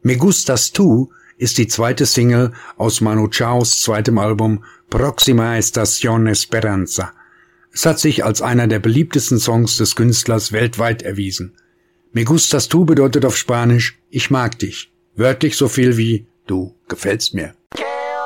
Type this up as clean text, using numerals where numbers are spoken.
Me Gustas Tú ist die zweite Single aus Manu Chaos zweitem Album Próxima Estación Esperanza. Es hat sich als einer der beliebtesten Songs des Künstlers weltweit erwiesen. Me Gustas Tú bedeutet auf Spanisch Ich mag dich, wörtlich so viel wie Du gefällst mir.